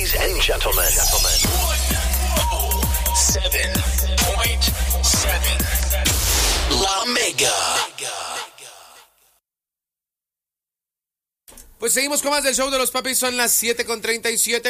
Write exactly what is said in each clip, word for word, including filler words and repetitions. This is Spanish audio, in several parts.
Ladies and gentlemen, one oh seven point seven La Mega. Pues seguimos con más del show de los papis, son las siete con treinta y siete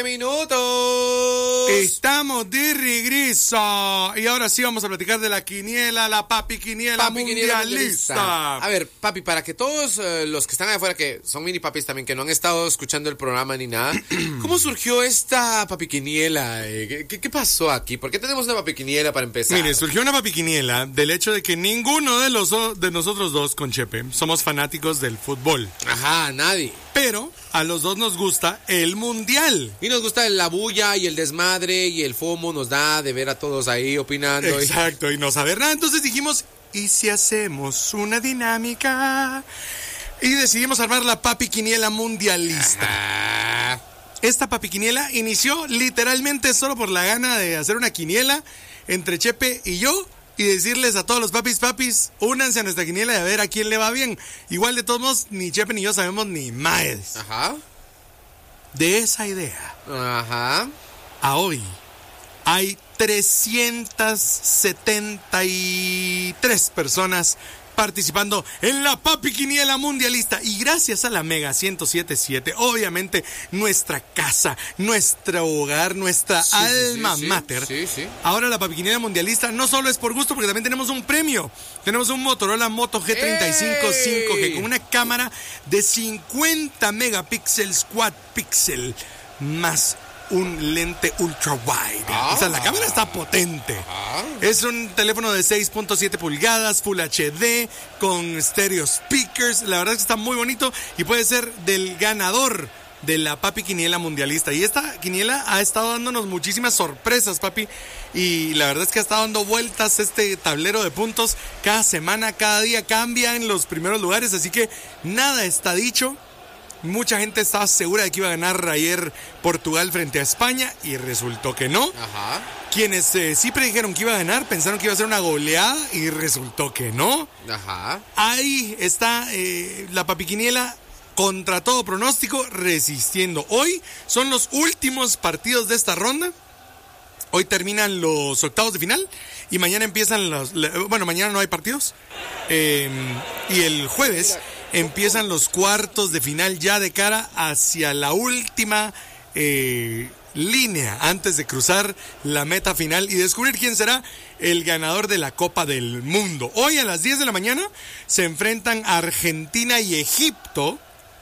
minutos. Estamos de regreso. Y ahora sí vamos a platicar de la quiniela, la papi quiniela, Papi quiniela mundialista. mundialista. A ver, papi, para que todos eh, los que están allá afuera, que son mini papis también, que no han estado escuchando el programa ni nada, ¿cómo surgió esta papi quiniela? Eh, ¿Qué, ¿Qué pasó aquí? ¿Por qué tenemos una papi quiniela para empezar? Mire, surgió una papi quiniela del hecho de que ninguno de los de nosotros dos con Chepe somos fanáticos del fútbol. Ajá, nadie. Pero a los dos nos gusta el mundial. Y nos gusta la bulla y el desmadre y el FOMO nos da de ver a todos ahí opinando. Exacto, y no saber nada. Entonces dijimos, ¿y si hacemos una dinámica? Y decidimos armar la papi quiniela mundialista. Ajá. Esta papi quiniela inició literalmente solo por la gana de hacer una quiniela entre Chepe y yo. Y decirles a todos los papis, papis, únanse a nuestra quiniela y a ver a quién le va bien. Igual de todos modos, ni Chepe ni yo sabemos ni maes. Ajá. De esa idea Ajá. a hoy hay trescientas setenta y tres personas participando en la papi quiniela mundialista, y gracias a la Mega ciento siete punto siete, obviamente nuestra casa, nuestro hogar, nuestra Sí, alma sí, sí, mater. sí, sí. Ahora la papi quiniela mundialista no solo es por gusto, porque también tenemos un premio. Tenemos un Motorola Moto G treinta y cinco ¡Ey! cinco G con una cámara de cincuenta megapíxeles, quad pixel, más un lente ultra wide. Ah. O sea, la cámara está potente. Ah. Es un teléfono de seis punto siete pulgadas, Full H D, con stereo speakers. La verdad es que está muy bonito y puede ser del ganador de la papi quiniela mundialista. Y esta quiniela ha estado dándonos muchísimas sorpresas, papi. Y la verdad es que ha estado dando vueltas este tablero de puntos. Cada semana, cada día cambia en los primeros lugares. Así que nada está dicho. Mucha gente estaba segura de que iba a ganar ayer Portugal frente a España y resultó que no. Ajá. Quienes eh, sí predijeron que iba a ganar pensaron que iba a ser una goleada y resultó que no. Ajá. Ahí está eh, la papiquiniela contra todo pronóstico resistiendo. Hoy son los últimos partidos de esta ronda. Hoy terminan los octavos de final y mañana empiezan los... Bueno, mañana no hay partidos. Eh, y el jueves empiezan los cuartos de final ya de cara hacia la última eh, línea antes de cruzar la meta final y descubrir quién será el ganador de la Copa del Mundo. Hoy a las diez de la mañana se enfrentan Argentina y Egipto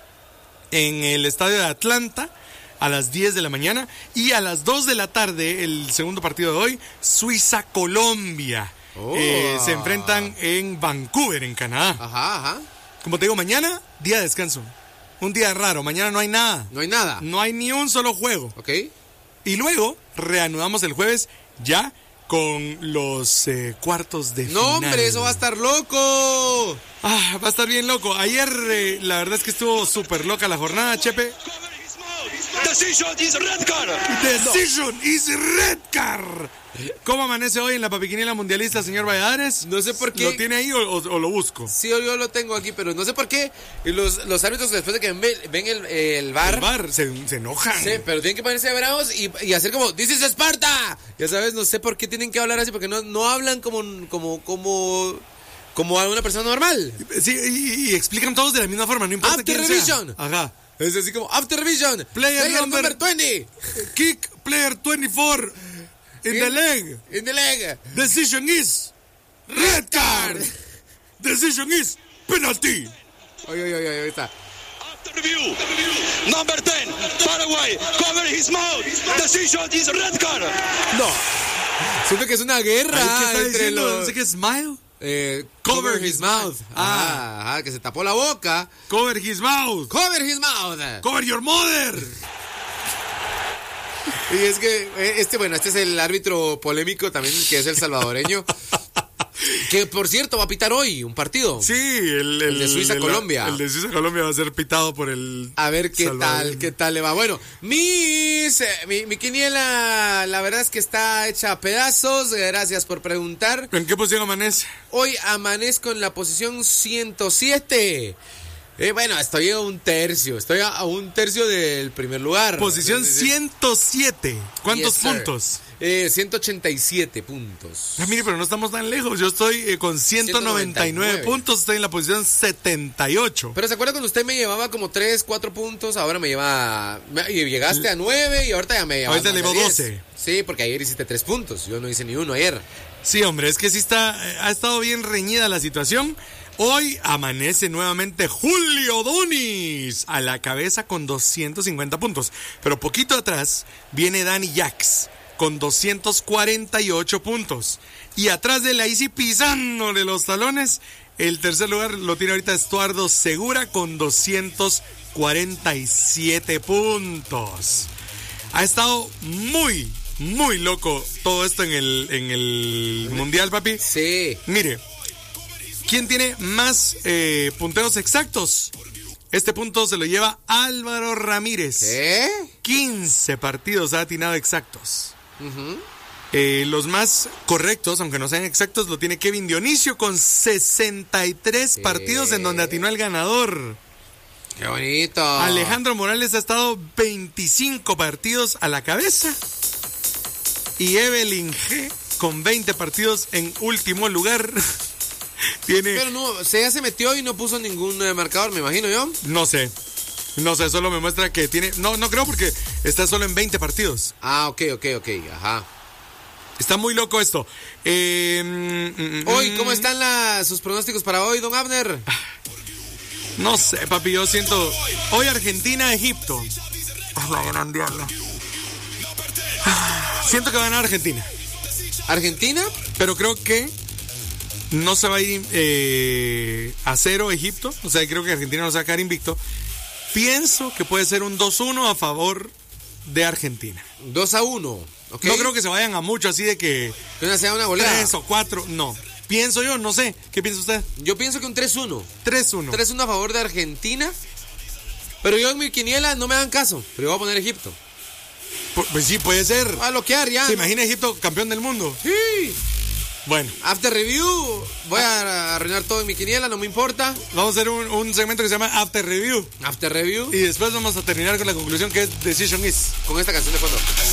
en el estadio de Atlanta a las diez de la mañana, y a las dos de la tarde el segundo partido de hoy, Suiza-Colombia. Oh. Eh, se enfrentan en Vancouver, en Canadá. Ajá, ajá. Como te digo, mañana, día de descanso. Un día raro, mañana no hay nada. No hay nada. No hay ni un solo juego. Ok. Y luego reanudamos el jueves ya con los eh, cuartos de No, final. hombre, eso va a estar loco. Ah, va a estar bien loco. Ayer eh, la verdad es que estuvo súper loca la jornada, Chepe. Decision is red card. Decision is red card. ¿Cómo amanece hoy en la papiquiniela mundialista, señor Valladares? No sé por qué. ¿Lo tiene ahí o, o- o lo busco? Sí, yo lo tengo aquí, pero no sé por qué los, los árbitros después de que ven, ven el, el bar, El bar, se, se enojan. sí, pero tienen que ponerse bravos y, y hacer como This is Sparta. Ya sabes, no sé por qué tienen que hablar así, porque no, no hablan como como como como a una persona normal. Sí, y, y explican todos de la misma forma, no importa After quién revision. sea. Ajá. Es así como After Vision. Player number- veinte. Kick player veinticuatro in the leg. In the leg. Decision is red card. Decision is penalty. Oye, oye, oye, ahí está. After review. Number ten. Paraguay. Cover his mouth. Decision is red card. No. Siento que es una guerra Ahí, ¿qué está entre diciendo? los No sé qué, smile. eh, cover his mouth. Ah, ajá, que se tapó la boca. Cover his mouth. Cover his mouth. Cover your mother. Y es que eh, este, bueno, este es el árbitro polémico también, que es el salvadoreño. Que por cierto va a pitar hoy un partido. Sí, el, El de Suiza-Colombia. El de Suiza-Colombia va a ser pitado por el... A ver qué salvadoreño. tal, qué tal le va. Bueno, mis, eh, mi, mi quiniela, la verdad es que está hecha a pedazos. Gracias por preguntar. ¿En qué posición amanece? Hoy amanezco en la posición ciento siete. Eh, bueno, estoy a un tercio. Estoy a, a un tercio del primer lugar. Posición ciento siete. ¿Cuántos Yes, sir. puntos? Eh, ciento ochenta y siete puntos. Ah, mire, pero no estamos tan lejos. Yo estoy eh, con ciento noventa y nueve, ciento noventa y nueve puntos. Estoy en la posición setenta y ocho. Pero ¿se acuerda cuando usted me llevaba como tres, cuatro puntos? Ahora me lleva... me- y llegaste a nueve y ahorita ya me llevas Ahorita más le de llevo diez. doce. Sí, porque ayer hiciste tres puntos. Yo no hice ni uno ayer. Sí, hombre, es que sí está, eh, ha estado bien reñida la situación. Hoy amanece nuevamente Julio Donis a la cabeza con doscientos cincuenta puntos. Pero poquito atrás viene Danny Jax con doscientos cuarenta y ocho puntos. Y atrás de él, ahí sí pisándole los talones, el tercer lugar lo tiene ahorita Estuardo Segura con doscientos cuarenta y siete puntos. Ha estado muy, muy loco todo esto en el, en el Mundial, papi. Sí. Mire, ¿quién tiene más eh, punteros exactos? Este punto se lo lleva Álvaro Ramírez. ¿Qué? quince partidos ha atinado exactos. Ujú. Eh, los más correctos, aunque no sean exactos, lo tiene Kevin Dionisio con sesenta y tres ¿Qué? partidos en donde atinó el ganador. Qué bonito. Alejandro Morales ha estado veinticinco partidos a la cabeza. Y Evelyn G con veinte partidos en último lugar. Tiene, Pero no, se ya se metió y no puso ningún eh, marcador, me imagino yo. no sé, no sé, solo me muestra que tiene, no, no creo porque está solo en veinte partidos. Ah, ok, ok, ok, ajá. Está muy loco esto. Eh, mm, mm, Hoy, mm, ¿cómo están la- sus pronósticos para hoy, don Abner? No sé, papi, yo siento. Hoy Argentina, Egipto. Ah, la gran diabla. Ah, Siento que va a ganar Argentina. ¿Argentina? Pero creo que no se va a ir eh, a cero Egipto. O sea, creo que Argentina no se va a quedar invicto. Pienso que puede ser un dos uno a favor de Argentina. dos a uno, ¿ok? No creo que se vayan a mucho así de que Que una sea una goleada. tres o cuatro. No. Pienso yo, no sé. ¿Qué piensa usted? Yo pienso que un tres uno. tres uno. tres uno a favor de Argentina. Pero yo en mi quiniela no me dan caso. Pero yo voy a poner Egipto. Pues sí, puede ser. Va a bloquear ya. ¿Se imagina Egipto campeón del mundo? Sí. Bueno, After review. Voy a arruinar todo en mi quiniela, no me importa. vamos a hacer un, un segmento que se llama After Review. After review. Y después vamos a terminar con la conclusión que es Decision Is. Con esta canción de fondo.